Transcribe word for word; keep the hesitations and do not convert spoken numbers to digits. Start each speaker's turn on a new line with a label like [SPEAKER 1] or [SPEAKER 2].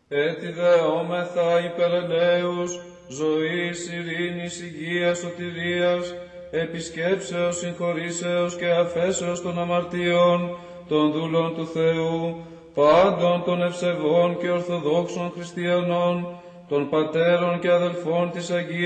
[SPEAKER 1] Έτσι δεόμεθα υπερελαίους, ζωής, ειρήνης, υγείας, σωτηρίας, επισκέψεως, συγχωρήσεως και αφέσεως των αμαρτίων, των δούλων του Θεού, πάντων των ευσεβών και ορθοδόξων χριστιανών, των πατέρων και αδελφών της Αγίας